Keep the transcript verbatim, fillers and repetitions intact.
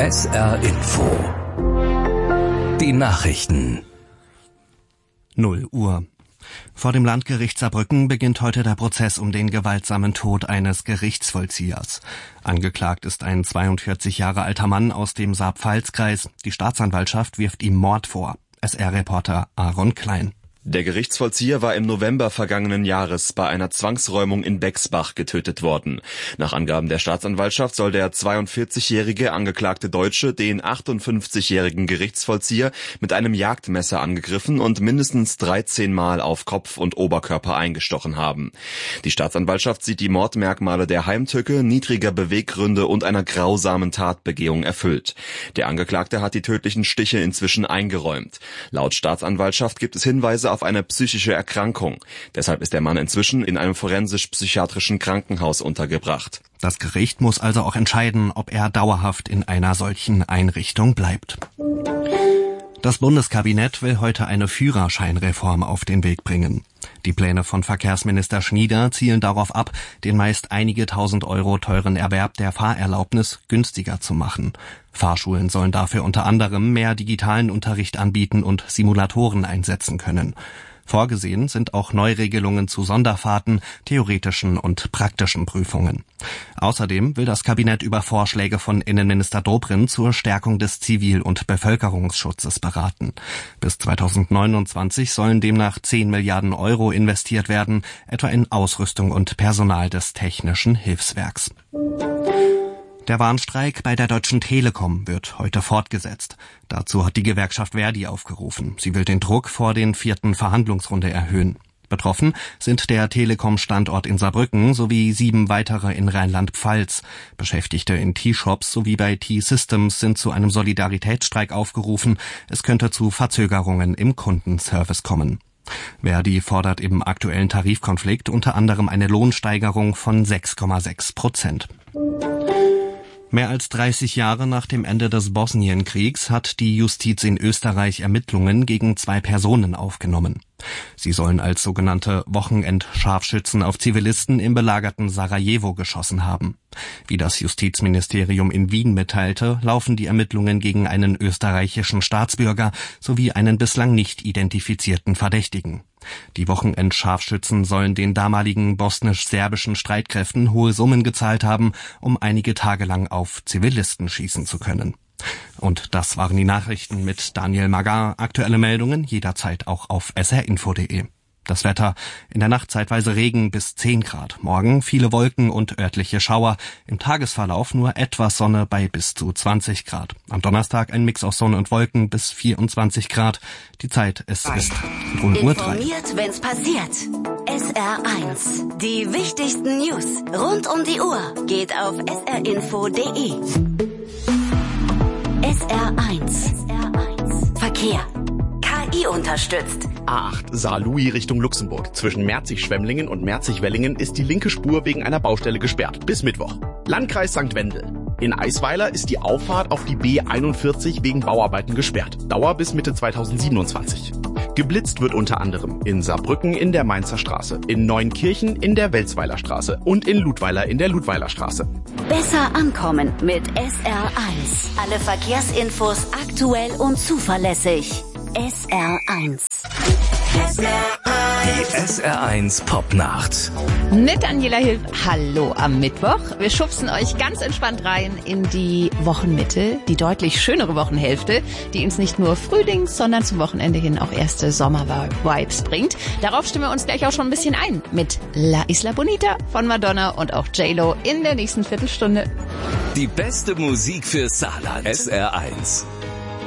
S R Info. Die Nachrichten. null Uhr. Vor dem Landgericht Saarbrücken beginnt heute der Prozess um den gewaltsamen Tod eines Gerichtsvollziehers. Angeklagt ist ein zweiundvierzig Jahre alter Mann aus dem Saar-Pfalz-Kreis. Die Staatsanwaltschaft wirft ihm Mord vor. S R-Reporter Aaron Klein. Der Gerichtsvollzieher war im November vergangenen Jahres bei einer Zwangsräumung in Bexbach getötet worden. Nach Angaben der Staatsanwaltschaft soll der zweiundvierzigjährige angeklagte Deutsche den achtundfünfzigjährigen Gerichtsvollzieher mit einem Jagdmesser angegriffen und mindestens dreizehn Mal auf Kopf und Oberkörper eingestochen haben. Die Staatsanwaltschaft sieht die Mordmerkmale der Heimtücke, niedriger Beweggründe und einer grausamen Tatbegehung erfüllt. Der Angeklagte hat die tödlichen Stiche inzwischen eingeräumt. Laut Staatsanwaltschaft gibt es Hinweise auf eine psychische Erkrankung. Deshalb ist der Mann inzwischen in einem forensisch-psychiatrischen Krankenhaus untergebracht. Das Gericht muss also auch entscheiden, ob er dauerhaft in einer solchen Einrichtung bleibt. Das Bundeskabinett will heute eine Führerscheinreform auf den Weg bringen. Die Pläne von Verkehrsminister Schnieder zielen darauf ab, den meist einige tausend Euro teuren Erwerb der Fahrerlaubnis günstiger zu machen. Fahrschulen sollen dafür unter anderem mehr digitalen Unterricht anbieten und Simulatoren einsetzen können. Vorgesehen sind auch Neuregelungen zu Sonderfahrten, theoretischen und praktischen Prüfungen. Außerdem will das Kabinett über Vorschläge von Innenminister Dobrindt zur Stärkung des Zivil- und Bevölkerungsschutzes beraten. Bis zweitausendneunundzwanzig sollen demnach zehn Milliarden Euro investiert werden, etwa in Ausrüstung und Personal des Technischen Hilfswerks. Der Warnstreik bei der Deutschen Telekom wird heute fortgesetzt. Dazu hat die Gewerkschaft Verdi aufgerufen. Sie will den Druck vor den vierten Verhandlungsrunde erhöhen. Betroffen sind der Telekom-Standort in Saarbrücken sowie sieben weitere in Rheinland-Pfalz. Beschäftigte in T-Shops sowie bei T-Systems sind zu einem Solidaritätsstreik aufgerufen. Es könnte zu Verzögerungen im Kundenservice kommen. Verdi fordert im aktuellen Tarifkonflikt unter anderem eine Lohnsteigerung von sechs Komma sechs Prozent. Mehr als dreißig Jahre nach dem Ende des Bosnienkriegs hat die Justiz in Österreich Ermittlungen gegen zwei Personen aufgenommen. Sie sollen als sogenannte Wochenend-Scharfschützen auf Zivilisten im belagerten Sarajevo geschossen haben. Wie das Justizministerium in Wien mitteilte, laufen die Ermittlungen gegen einen österreichischen Staatsbürger sowie einen bislang nicht identifizierten Verdächtigen. Die Wochenend-Scharfschützen sollen den damaligen bosnisch-serbischen Streitkräften hohe Summen gezahlt haben, um einige Tage lang auf Zivilisten schießen zu können. Und das waren die Nachrichten mit Daniel Magar. Aktuelle Meldungen jederzeit auch auf s r info punkt d e. Das Wetter: in der Nacht zeitweise Regen bis zehn Grad. Morgen viele Wolken und örtliche Schauer. Im Tagesverlauf nur etwas Sonne bei bis zu zwanzig Grad. Am Donnerstag ein Mix aus Sonne und Wolken bis vierundzwanzig Grad. Die Zeit, es ist null Uhr drei. Informiert, wenn's passiert. S R eins. Die wichtigsten News rund um die Uhr geht auf s r info punkt d e. S R eins. Verkehr. K I unterstützt. A acht Saar-Louis Richtung Luxemburg. Zwischen Merzig-Schwemmlingen und Merzig-Wellingen ist die linke Spur wegen einer Baustelle gesperrt. Bis Mittwoch. Landkreis Sankt Wendel. In Eisweiler ist die Auffahrt auf die B einundvierzig wegen Bauarbeiten gesperrt. Dauer bis Mitte zweitausendsiebenundzwanzig. Geblitzt wird unter anderem in Saarbrücken in der Mainzer Straße, in Neunkirchen in der Welzweiler Straße und in Ludweiler in der Ludweiler Straße. Besser ankommen mit S R eins. Alle Verkehrsinfos aktuell und zuverlässig. S R eins. S R eins. Die S R eins Popnacht. Mit Daniela Hilf. Hallo am Mittwoch. Wir schubsen euch ganz entspannt rein in die Wochenmitte, die deutlich schönere Wochenhälfte, die uns nicht nur Frühlings-, sondern zum Wochenende hin auch erste Sommer-Vibes bringt. Darauf stimmen wir uns gleich auch schon ein bisschen ein mit La Isla Bonita von Madonna und auch J-Lo in der nächsten Viertelstunde. Die beste Musik für Saarland. S R eins.